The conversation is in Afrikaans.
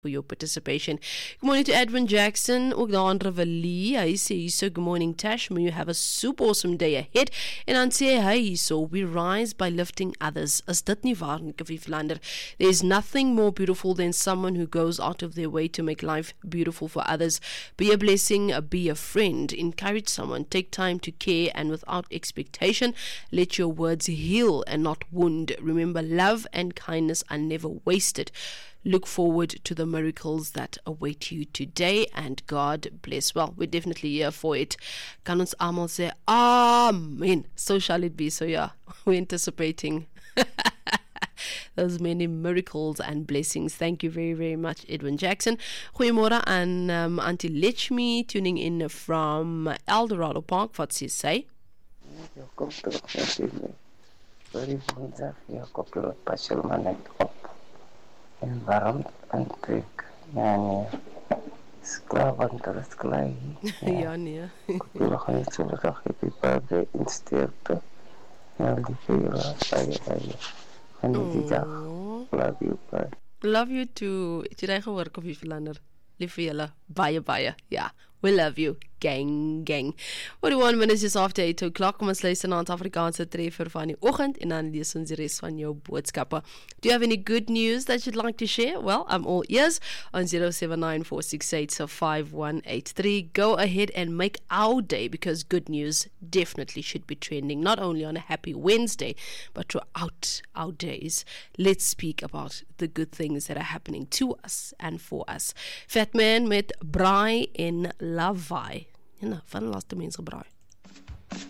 for your participation. Good morning to Edwin Jackson, ook daar in Reveille. Hy sê hierso, good morning Tash, may you have a super awesome day ahead. En dan sê hy hierso, we rise by lifting others. Is dit nie waar, Nikkie Vlander? There is nothing more beautiful than someone who goes out of their way to make life beautiful for others. Be a blessing, be a friend, encourage someone, take time to care, and without expectation, let your words heal and not wound. Remember, love and kindness are never wasted. Look forward to the miracles that await you today, and God bless. Well, we're definitely here for it. Kan ons almal sê, Amen. So shall it be. So yeah, we're anticipating those many miracles and blessings. Thank you very, very much, Edwin Jackson. Goeiemôre aan Auntie Lechmi, tuning in from Eldorado Park. Wat sy sê? Kom terug natuurlijk. Sorry vandaag, Jacob wil pas helemaal net op. En warm en trek. Ja, nee. Is klaar, want er is klaar. Ja, nee. Ik wil nog niet zo graag happy birthday in sterkte. Ja, die vele, bij. En die dag. Love you, bye. Love you too. Het jy gehoor, Koffie Verlander? Lief vir julle. Baie. Ja, we love you. Gang. 41 minutes just after 8 o'clock. Kom ons luister na 'n Afrikaanse treffer van die oggend en dan lees ons die res van jou boodskappe. Do you have any good news that you'd like to share? Well, I'm all ears on 0794685183. Go ahead and make our day, because good news definitely should be trending, not only on a happy Wednesday, but throughout our days. Let's speak about the good things that are happening to us and for us. Fatman met Braai en Lavai. Ja, van laaste mense gebraai.